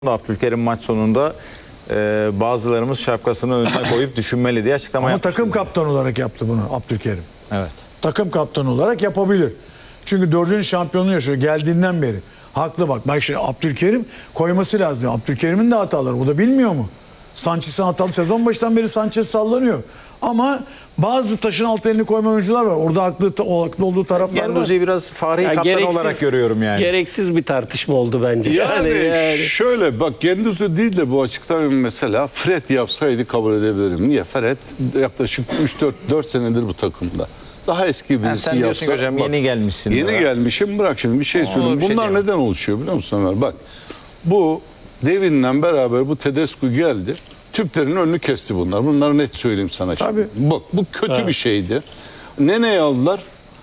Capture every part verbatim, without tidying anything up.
Abdülkerim maç sonunda e, bazılarımız şapkasını önüne koyup düşünmeli diye açıklama Ama yapmıştı. takım kaptanı olarak yaptı bunu Abdülkerim. Evet. Takım kaptanı olarak yapabilir. Çünkü dördüncü şampiyonluğu yaşıyor geldiğinden beri. Haklı bak. Bak şimdi Abdülkerim koyması lazım. Abdülkerim'in de hataları. O da bilmiyor mu? Sanchez'in hatalı. Sezon başından beri Sanchez sallanıyor. Ama bazı taşın alt elini koyma oyuncular var. Orada haklı, o haklı olduğu taraflar var. Genduzi'yi biraz Fahri Ya kaptan olarak görüyorum yani. Gereksiz bir tartışma oldu bence. Yani, Yani, yani. şöyle bak Genduzi değil de bu açıklama mesela Fred yapsaydı kabul edebilirim. Niye? Fred yaklaşık üç dört senedir bu takımda. Daha eski birisi Yani sen diyorsun yapsa. hocam bak, yeni gelmişsin. Yeni daha. gelmişim bırak şimdi bir şey Ona söyleyeyim. bir şey Bunlar diyemem. neden oluşuyor biliyor musun Ömer? Bak bu Devin'le beraber bu Tedesco geldi. Türklerin önünü kesti bunlar. Bunları net söyleyeyim sana şimdi. Tabii. Bak bu kötü Evet. bir şeydi. Nene'yi aldılar.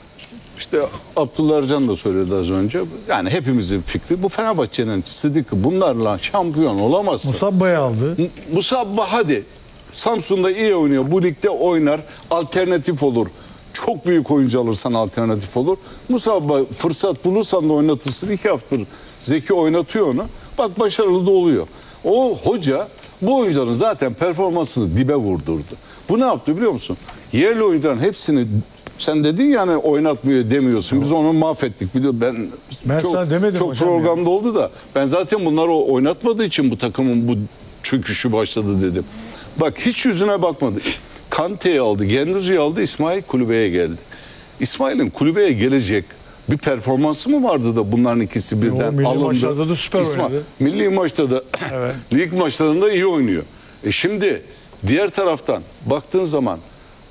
İşte Abdullah Ercan da söyledi az önce. Yani hepimizin fikri. Bu Fenerbahçe'nin Sıdık'ı bunlarla şampiyon olamazsın. Musabba'yı aldı. Bu sabah hadi. Samsun'da iyi oynuyor. Bu ligde oynar. Alternatif olur. Çok büyük oyuncu alırsan alternatif olur. Musabba fırsat bulursan da oynatırsın. İki haftadır Zeki oynatıyor onu. Bak başarılı da oluyor. O hoca bu oyuncuların zaten performansını dibe vurdurdu. Bu ne yaptı biliyor musun? Yerli oyuncuların hepsini sen dedin yani oynatmıyor demiyorsun. Biz onu mahvettik. Biliyorum ben, Ben çok, sana demedim çok hocam programda oldu da ben zaten bunları oynatmadığı için bu takımın bu çöküşü başladı dedim. Bak hiç yüzüne bakmadı. Kante'yi aldı, Genduzi'yi aldı, İsmail kulübeye geldi. İsmail'in kulübeye gelecek bir performansı mı vardı da bunların ikisi birden milli alındı? maçlarda da süper İsmail, oynadı. milli maçta da Evet. lig maçlarında iyi oynuyor. E şimdi diğer taraftan baktığın zaman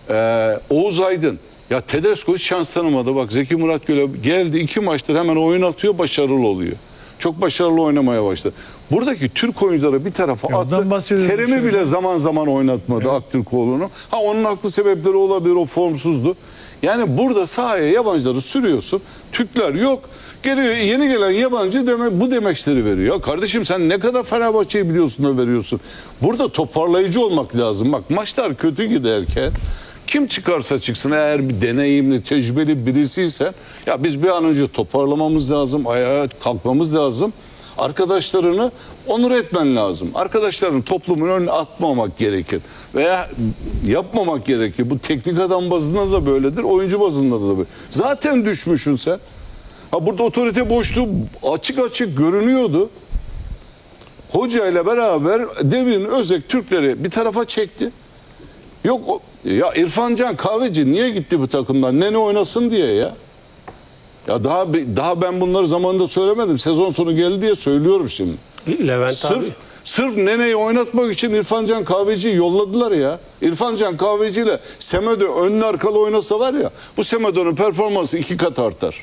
e, Oğuz Aydın ya Tedesco hiç şans tanımadı. Bak Zeki Murat Göle geldi iki maçtır hemen oyun atıyor başarılı oluyor. Çok başarılı oynamaya başladı. Buradaki Türk oyuncuları bir tarafa Ya ondan attı. bahsediyorum Kerem'i şimdi. bile zaman zaman oynatmadı evet. Aktürkoğlu'nu. Ha onun haklı sebepleri olabilir o formsuzdu. Yani burada sahaya yabancıları sürüyorsun. Türkler yok. Geliyor yeni gelen yabancı deme, bu demeçleri veriyor. Ya kardeşim sen ne kadar Fenerbahçe'yi biliyorsun da veriyorsun. Burada toparlayıcı olmak lazım. Bak maçlar kötü giderken kim çıkarsa çıksın eğer bir deneyimli, tecrübeli birisiysen ya biz bir an önce toparlamamız lazım, ayağa kalkmamız lazım. Arkadaşlarını onur etmen lazım. Arkadaşların toplumun önüne atmamak gerekir. Veya yapmamak gerekir. Bu teknik adam bazında da böyledir, oyuncu bazında da böyle. Zaten düşmüşsün sen. Ha burada otorite boşluğu açık açık görünüyordu. Hoca ile beraber Devin Özek Türkleri bir tarafa çekti. Yok ya İrfan Can Kahveci niye gitti bu takımdan? Nene oynasın diye ya. Ya daha daha ben bunları zamanında söylemedim. Sezon sonu geldi diye söylüyorum şimdi. Levent Sırf abi. sırf Nene'yi oynatmak için İrfan Can Kahveci'yi yolladılar ya. İrfan Can Kahveci ile Semedo önlü arkalı oynasa var ya bu Semedo'nun performansı iki kat artar.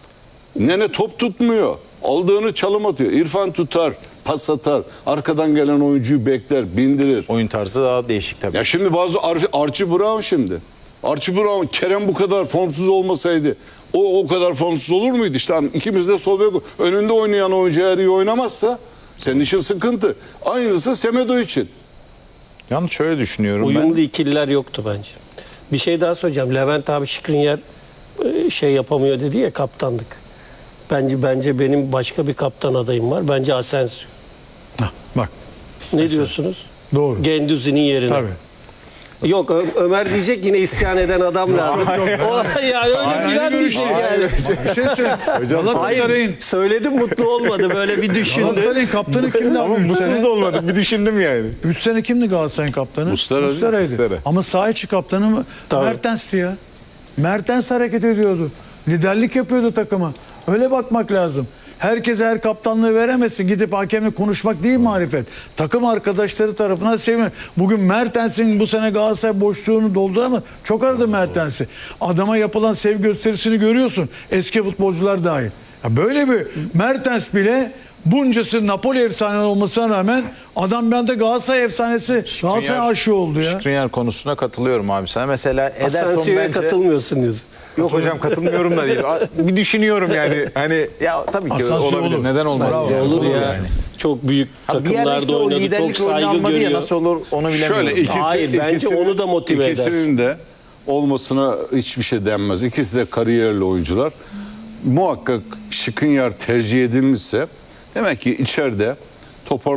Nene top tutmuyor. Aldığını çalım atıyor. İrfan tutar, pas atar. Arkadan gelen oyuncuyu bekler, bindirir. Oyun tarzı daha değişik tabii. Ya şimdi bazı Ar Archie Brown şimdi. Archie Brown, Kerem bu kadar formsuz olmasaydı o o kadar formsuz olur muydu? İşte hani ikimiz de sol bek önünde oynayan oyuncu eğer iyi oynamazsa senin için sıkıntı. Aynısı Semedo için. Yalnız şöyle düşünüyorum Uyumlu ben. ikililer yoktu bence. Bir şey daha söyleyeceğim. Levent abi Skriniar e, şey yapamıyor dedi ya kaptanlık. Bence bence benim başka bir kaptan adayım var. Bence Asensio. Hah, bak. Ne diyorsunuz? Doğru. Genduzi'nin yerine. Tabii. Yok Ö- Ömer diyecek yine isyan eden adam lazım. O, yani öyle filan diyecek yani. Bir şey söyle. Galatasaray'ın Hayır, söyledim mutlu olmadı böyle bir düşündü. Galatasaray'ın kaptanı kimdi abi? Üç Mısız sene, da olmadı. Bir düşündüm yani. üç sene kimdi Galatasaray'ın kaptanı? Muslera değil mi? Muslera'ydı. Muslera. Ama saha içi kaptanı mı? Tabii. Mertens'ti ya. Mertens hareket ediyordu. Liderlik yapıyordu takıma. Öyle bakmak lazım. Herkese her kaptanlığı veremezsin. Gidip hakemle konuşmak değil marifet. Takım arkadaşları tarafından sevme. Bugün Mertens'in bu sene Galatasaray boşluğunu dolduramaz. Çok aradı Mertens'i. Adama yapılan sevgi gösterisini görüyorsun. Eski futbolcular dahil. Ya böyle bir Mertens bile buncası Napoli efsane olmasına rağmen adam bir anda Galatasaray efsanesi Galatasaray aşığı oldu ya. Skriniar konusuna katılıyorum abi sana. Mesela Ederson Asensio'ya bence... katılmıyorsun diyorsun. Yok hocam katılmıyorum da değil. Bir düşünüyorum yani. Hani ya tabii ki Asensio olabilir. olur. Neden olmaz? Bravo. Yani. Olur ya. Yani. Çok büyük Ha, bir yerde işte takımlarda o oynadı. Çok liderlik rolünü saygı almadı ya, görüyor. nasıl olur onu bilemiyorum. Şöyle ikisi, Hayır, bence ikisinin- onu da motive ikisinin edersin. de olmasına hiçbir şey denmez. İkisi de kariyerli oyuncular. Muhakkak Skriniar tercih edilmişse demek ki içeride topar